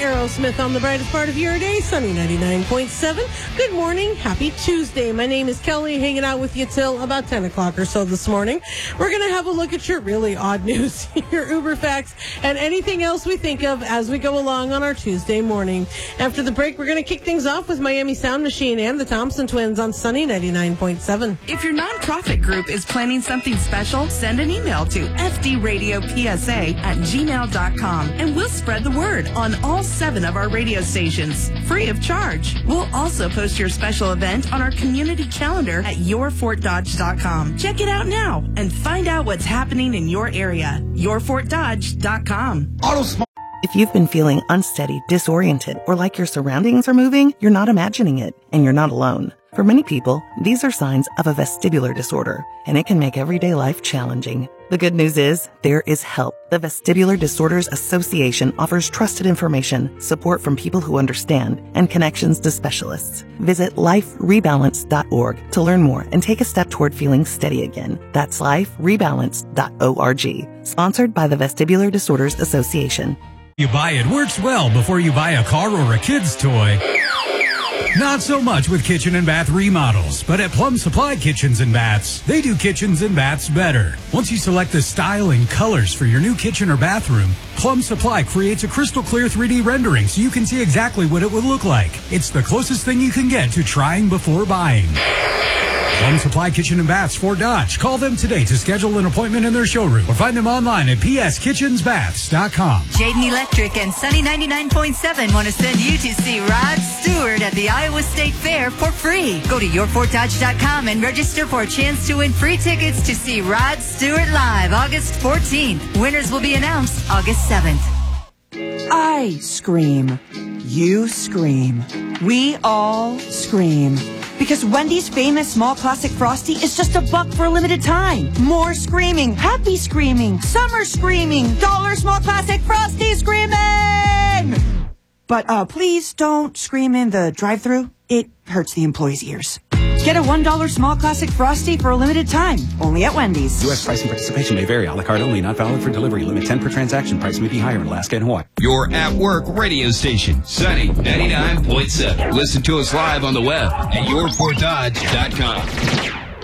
Aerosmith on the brightest part of your day, sunny 99.7. Good morning. Happy Tuesday. My name is Kelly, hanging out with you till about 10 o'clock or so this morning. We're going to have a look at your really odd news, your Uber facts, and anything else we think of as we go along on our Tuesday morning. After the break, we're going to kick things off with Miami Sound Machine and the Thompson Twins on sunny 99.7. If your nonprofit group is planning something special, send an email to fdradiopsa@gmail.com and we'll spread the word on all 7 of our radio stations, free of charge. We'll also post your special event on our community calendar at yourfortdodge.com. Check it out now and find out what's happening in your area. yourfortdodge.com. If you've been feeling unsteady, disoriented, or like your surroundings are moving, you're not imagining it, and you're not alone. For many people, these are signs of a vestibular disorder, and it can make everyday life challenging. The good news is, there is help. The Vestibular Disorders Association offers trusted information, support from people who understand, and connections to specialists. Visit liferebalance.org to learn more and take a step toward feeling steady again. That's liferebalance.org. Sponsored by the Vestibular Disorders Association. You buy it works well before you buy a car or a kid's toy. Not so much with kitchen and bath remodels, but at Plum Supply Kitchens and Baths, they do kitchens and baths better. Once you select the style and colors for your new kitchen or bathroom, Plum Supply creates a crystal clear 3D rendering so you can see exactly what it would look like. It's the closest thing you can get to trying before buying. Plum Supply Kitchen and Baths, Fort Dodge. Call them today to schedule an appointment in their showroom or find them online at pskitchensbaths.com. Jaden Electric and Sunny 99.7 want to send you to see Rod Stewart at the Iowa State Fair for free. Go to yourfortdodge.com and register for a chance to win free tickets to see Rod Stewart live August 14th. Winners will be announced August 7th. I scream. You scream. We all scream. Because Wendy's famous small classic Frosty is just $1 for a limited time. More screaming, happy screaming, summer screaming, dollar small classic Frosty screaming! But please don't scream in the drive-thru. It hurts the employees' ears. Get a $1 small classic Frosty for a limited time, only at Wendy's. U.S. pricing participation may vary. A la carte only, not valid for delivery. Limit 10 per transaction. Price may be higher in Alaska and Hawaii. Your at-work radio station, Sunny 99.7. Listen to us live on the web at yourfortdodge.com.